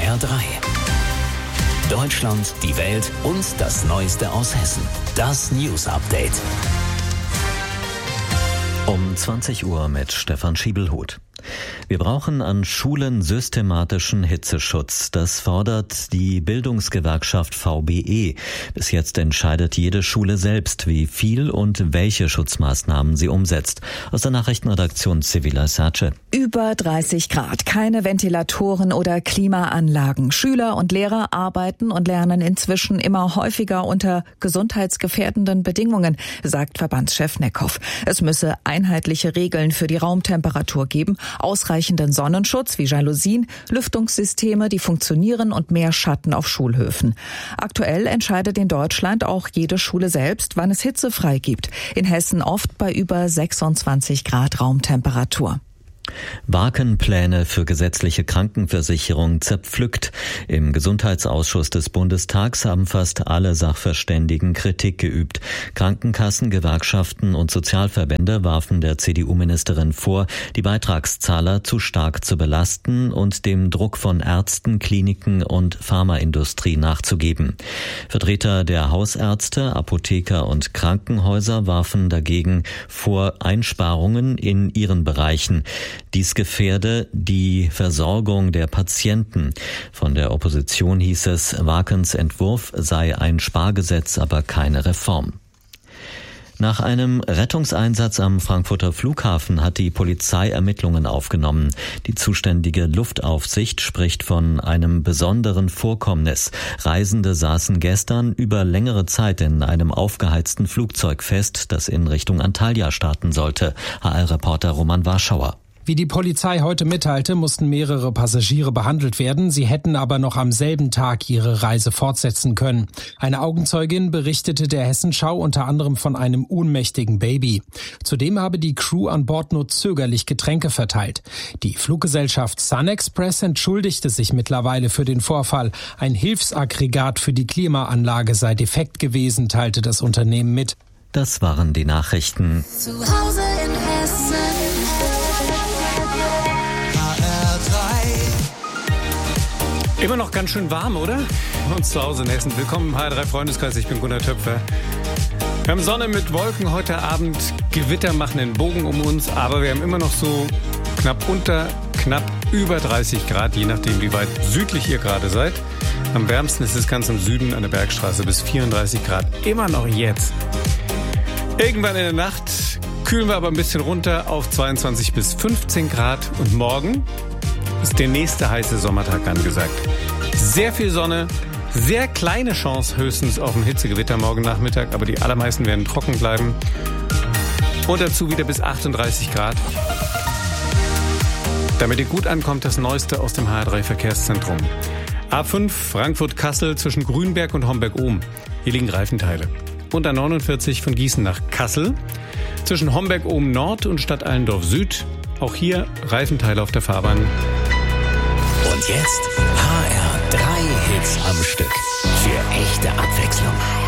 HR3. Deutschland, die Welt und das Neueste aus Hessen. Das News Update. Um 20 Uhr mit Stefan Schiebelhuth. Wir brauchen an Schulen systematischen Hitzeschutz. Das fordert die Bildungsgewerkschaft VBE. Bis jetzt entscheidet jede Schule selbst, wie viel und welche Schutzmaßnahmen sie umsetzt. Aus der Nachrichtenredaktion Sevilla Sace. Über 30 Grad, keine Ventilatoren oder Klimaanlagen. Schüler und Lehrer arbeiten und lernen inzwischen immer häufiger unter gesundheitsgefährdenden Bedingungen, sagt Verbandschef Neckhoff. Es müsse einheitliche Regeln für die Raumtemperatur geben, ausreichenden Sonnenschutz wie Jalousien, Lüftungssysteme, die funktionieren und mehr Schatten auf Schulhöfen. Aktuell entscheidet in Deutschland auch jede Schule selbst, wann es hitzefrei gibt. In Hessen oft bei über 26 Grad Raumtemperatur. Wakenpläne für gesetzliche Krankenversicherung zerpflückt. Im Gesundheitsausschuss des Bundestags haben fast alle Sachverständigen Kritik geübt. Krankenkassen, Gewerkschaften und Sozialverbände warfen der CDU-Ministerin vor, die Beitragszahler zu stark zu belasten und dem Druck von Ärzten, Kliniken und Pharmaindustrie nachzugeben. Vertreter der Hausärzte, Apotheker und Krankenhäuser warfen dagegen vor Einsparungen in ihren Bereichen. Dies gefährde die Versorgung der Patienten. Von der Opposition hieß es, Wakens Entwurf sei ein Spargesetz, aber keine Reform. Nach einem Rettungseinsatz am Frankfurter Flughafen hat die Polizei Ermittlungen aufgenommen. Die zuständige Luftaufsicht spricht von einem besonderen Vorkommnis. Reisende saßen gestern über längere Zeit in einem aufgeheizten Flugzeug fest, das in Richtung Antalya starten sollte. HR-Reporter Roman Warschauer. Wie die Polizei heute mitteilte, mussten mehrere Passagiere behandelt werden. Sie hätten aber noch am selben Tag ihre Reise fortsetzen können. Eine Augenzeurin berichtete der Hessenschau unter anderem von einem ohnmächtigen Baby. Zudem habe die Crew an Bord nur zögerlich Getränke verteilt. Die Fluggesellschaft Sun Express entschuldigte sich mittlerweile für den Vorfall. Ein Hilfsaggregat für die Klimaanlage sei defekt gewesen, teilte das Unternehmen mit. Das waren die Nachrichten. Zu Hause in Hessen. Immer noch ganz schön warm, oder? Bei uns zu Hause in Hessen. Willkommen im HR3 Freundeskreis, ich bin Gunnar Töpfer. Wir haben Sonne mit Wolken heute Abend, Gewitter machen den Bogen um uns, aber wir haben immer noch so knapp über 30 Grad, je nachdem wie weit südlich ihr gerade seid. Am wärmsten ist es ganz im Süden an der Bergstraße bis 34 Grad, immer noch jetzt. Irgendwann in der Nacht kühlen wir aber ein bisschen runter auf 22 bis 15 Grad und morgen ist der nächste heiße Sommertag angesagt. Sehr viel Sonne, sehr kleine Chance höchstens auf ein Hitzegewitter morgen Nachmittag, aber die allermeisten werden trocken bleiben. Und dazu wieder bis 38 Grad. Damit ihr gut ankommt, das Neueste aus dem HR3 Verkehrszentrum. A5 Frankfurt-Kassel zwischen Grünberg und Homberg-Ohm. Hier liegen Reifenteile. Und A49 von Gießen nach Kassel zwischen Homberg-Ohm Nord und Stadt Allendorf Süd. Auch hier Reifenteile auf der Fahrbahn. Und jetzt HR3 Hits am Stück. Für echte Abwechslung.